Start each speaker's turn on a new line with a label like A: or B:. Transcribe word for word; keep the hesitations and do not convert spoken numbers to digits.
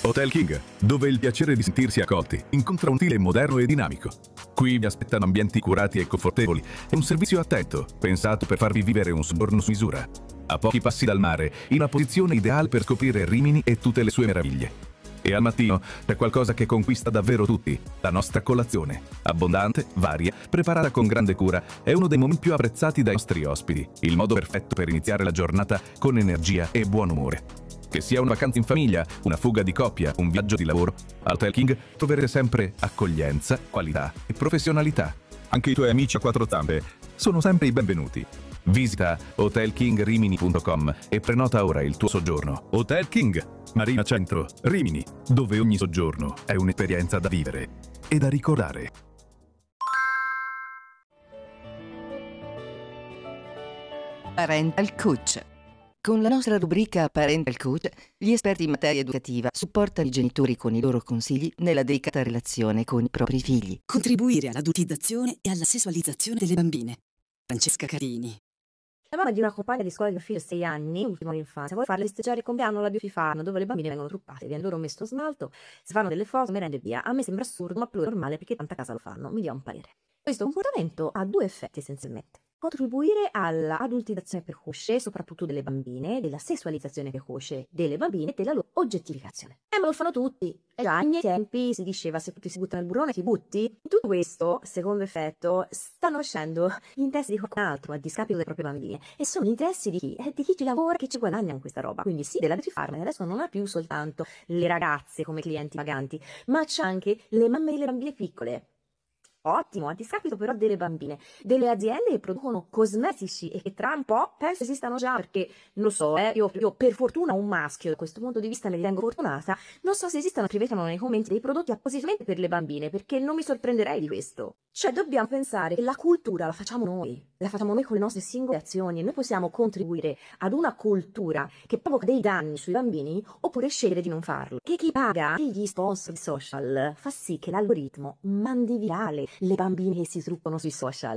A: Hotel King, dove il piacere di sentirsi accolti incontra un stile moderno e dinamico. Qui vi aspettano ambienti curati e confortevoli e un servizio attento, pensato per farvi vivere un soggiorno su misura. A pochi passi dal mare, in una posizione ideale per scoprire Rimini e tutte le sue meraviglie. E al mattino c'è qualcosa che conquista davvero tutti, la nostra colazione. Abbondante, varia, preparata con grande cura, è uno dei momenti più apprezzati dai nostri ospiti, il modo perfetto per iniziare la giornata con energia e buon umore. Che sia una vacanza in famiglia, una fuga di coppia, un viaggio di lavoro, al Hotel King troverete sempre accoglienza, qualità e professionalità. Anche i tuoi amici a quattro zampe sono sempre i benvenuti. Visita hotel king rimini punto com e prenota ora il tuo soggiorno. Hotel King, Marina Centro, Rimini, dove ogni soggiorno è un'esperienza da vivere e da ricordare.
B: Parental Coach. Con la nostra rubrica Parental Coach, gli esperti in materia educativa supportano i genitori con i loro consigli nella delicata relazione con i propri figli.
C: Contribuire all'adultizzazione e alla sessualizzazione delle bambine. Francesca Carini.
D: La mamma di una compagna di scuola di un figlio sei anni, ultimo all'infanzia, vuole farle festeggiare il compleanno alla Beauty Farm, dove le bambine vengono truccate, viene loro messo smalto, si fanno delle foto, merende e via. A me sembra assurdo, ma più normale perché tanta casa lo fanno. Mi dia un parere. Questo comportamento ha due effetti essenzialmente. Contribuire all'adultizzazione precoce, soprattutto delle bambine, della sessualizzazione precoce delle bambine e della loro oggettificazione. Eh, ma lo fanno tutti. E già ai miei tempi si diceva se tutti si buttano nel burrone ti butti. Tutto questo, secondo effetto, stanno facendo gli interessi di qualcun altro a discapito delle proprie bambine. E sono gli interessi di chi? Eh, di chi ci lavora, che ci guadagna con questa roba. Quindi sì, della Beauty Farm adesso non ha più soltanto le ragazze come clienti paganti, ma c'è anche le mamme delle bambine piccole. Ottimo, a discapito però delle bambine, delle aziende che producono cosmetici e che tra un po' penso esistano già, perché non so, eh, io, io per fortuna un maschio, da questo punto di vista mi ritengo fortunata, non so se esistano, scrivetelo nei commenti, dei prodotti appositamente per le bambine, perché non mi sorprenderei di questo. Cioè dobbiamo pensare che la cultura la facciamo noi, la facciamo noi con le nostre singole azioni e noi possiamo contribuire ad una cultura che provoca dei danni sui bambini oppure scegliere di non farlo. Che chi paga gli sponsor social fa sì che l'algoritmo mandi virale le bambine che si truccano sui social.